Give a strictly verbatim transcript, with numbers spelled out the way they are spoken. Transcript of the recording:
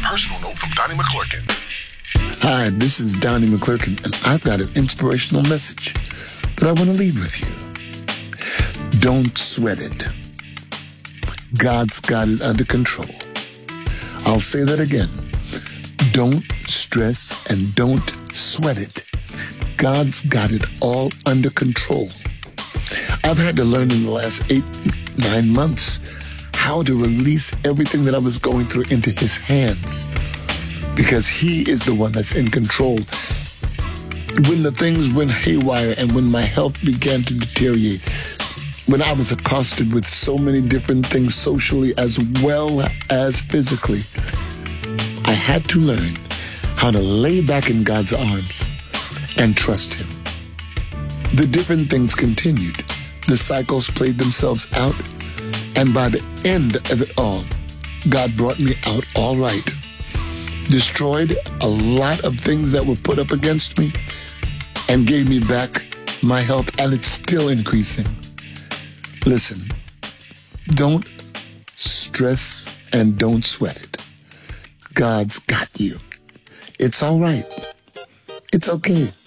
personal note from Donnie McClurkin. Hi, this is Donnie McClurkin, and I've got an inspirational message that I want to leave with you. Don't sweat it. God's got it under control. I'll say that again. Don't stress and don't sweat it. God's got it all under control. I've had to learn in the last eight, nine months how to release everything that I was going through into his hands, because he is the one that's in control. When the things went haywire and when my health began to deteriorate, when I was accosted with so many different things socially as well as physically, I had to learn how to lay back in God's arms and trust him. The different things continued. The cycles played themselves out. And by the end of it all, God brought me out all right. Destroyed a lot of things that were put up against me and gave me back my health, and it's still increasing. Listen, don't stress and don't sweat it. God's got you. It's all right. It's okay.